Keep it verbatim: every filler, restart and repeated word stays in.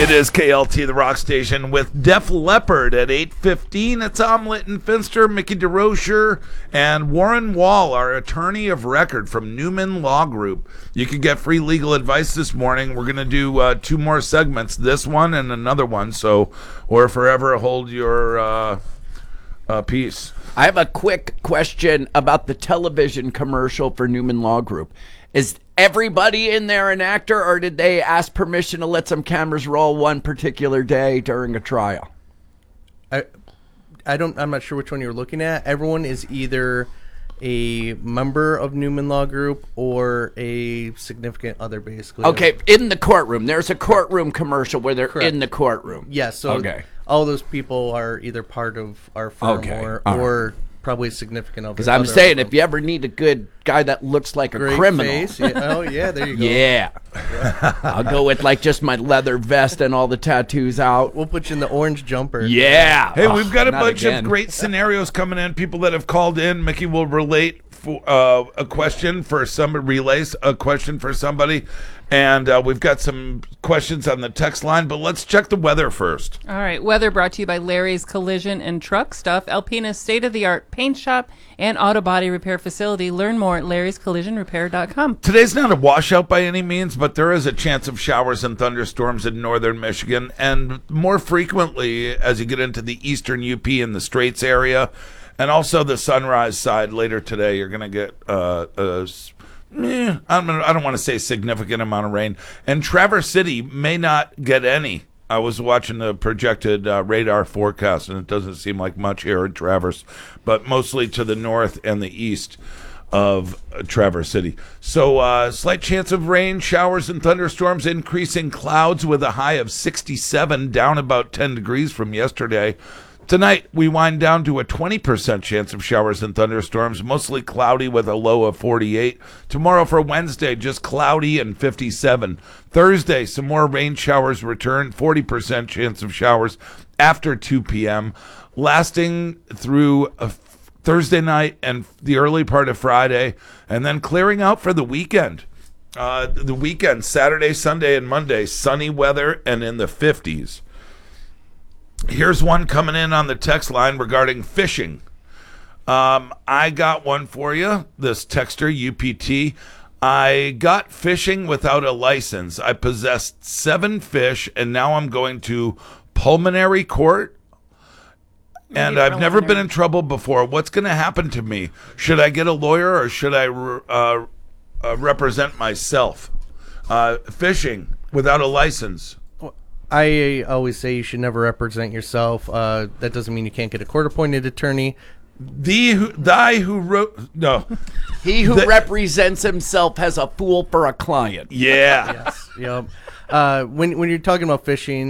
It is K L T, the rock station, with Def Leppard at eight fifteen. It's Omelet and Finster, Mickey DeRocher, and Warren Wall, our attorney of record from Newman Law Group. You can get free legal advice this morning. We're going to do uh, two more segments, this one and another one, so or forever hold your uh, uh, peace. I have a quick question about the television commercial for Newman Law Group. Is everybody in there an actor, or did they ask permission to let some cameras roll one particular day during a trial? I, I don't. I'm not sure which one you're looking at. Everyone is either a member of Newman Law Group or a significant other, basically. Okay, in the courtroom. There's a courtroom commercial where they're Correct. in the courtroom. Yes. So okay. all those people are either part of our firm Okay, or, all right. or probably significant of. Because I'm saying, if you ever need a good guy that looks like a Great criminal. face. Yeah. Oh, yeah, there you go. Yeah. yeah. I'll go with like just my leather vest and all the tattoos out. We'll put you in the orange jumper. Yeah. Hey, Oh, we've got a not bunch again. of great scenarios coming in. People that have called in. Mickey will relate for, uh, a question for somebody, relays a question for somebody. And uh, we've got some questions on the text line, but let's check the weather first. All right, weather brought to you by Larry's Collision and Truck Stuff, Alpina's state-of-the-art paint shop and auto body repair facility. Learn more at larrys collision repair dot com. Today's not a washout by any means, but there is a chance of showers and thunderstorms in northern Michigan, and more frequently as you get into the eastern U P and the Straits area, and also the Sunrise side later today. You're going to get uh, a Eh, I don't, I don't want to say significant amount of rain. And Traverse City may not get any. I was watching the projected uh, radar forecast, and it doesn't seem like much here in Traverse, but mostly to the north and the east of uh, Traverse City. So uh, slight chance of rain, showers, and thunderstorms, increasing clouds with a high of sixty-seven, down about ten degrees from yesterday. Tonight, we wind down to a twenty percent chance of showers and thunderstorms, mostly cloudy with a low of forty-eight. Tomorrow for Wednesday, just cloudy and fifty-seven. Thursday, some more rain showers return, forty percent chance of showers after two p.m., lasting through a Thursday night and the early part of Friday, and then clearing out for the weekend. Uh, the weekend, Saturday, Sunday, and Monday, sunny weather and in the fifties. Here's one coming in on the text line regarding fishing. Um, I got one for you, this texter, U P T. I got fishing without a license. I possessed seven fish, and now I'm going to pulmonary court. And I've never been in trouble before. What's going to happen to me? Should I get a lawyer, or should I uh, uh, represent myself? Uh, fishing without a license. I always say you should never represent yourself. Uh, that doesn't mean you can't get a court-appointed attorney. The who, thy who wrote no, he who the, represents himself has a fool for a client. Yeah. Yes. Yep. Uh, when when you're talking about fishing,